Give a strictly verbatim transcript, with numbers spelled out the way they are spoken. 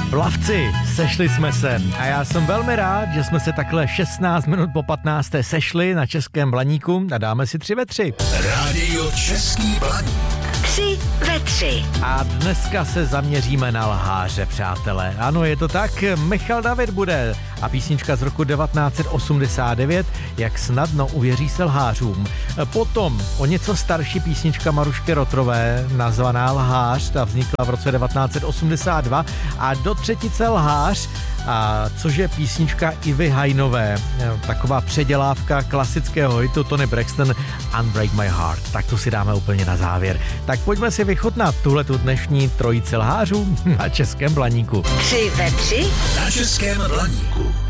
Plavci, sešli jsme se a já jsem velmi rád, že jsme se takhle šestnáct minut po patnácté sešli na Českém Blaníku a dáme si tři ve tři. Rádio Český Blaník. Tři ve tři. A dneska se zaměříme na lháře, přátelé. Ano, je to tak, Michal David bude a písnička z roku devatenáct set osmdesát devět, Jak snadno uvěří se lhářům. Potom o něco starší písnička Marušky Rotrové, nazvaná Lhář, ta vznikla v roce devatenáct set osmdesát dva a do třetice Lhář, a což je písnička Ivy Hajnové, taková předělávka klasického hitu Tony Braxton Unbreak My Heart. Tak to si dáme úplně na závěr. Tak pojďme si vychutnat tuhletu dnešní trojici lhářů na Českém Blaníku. Tři ve tři Na Českém Blaníku.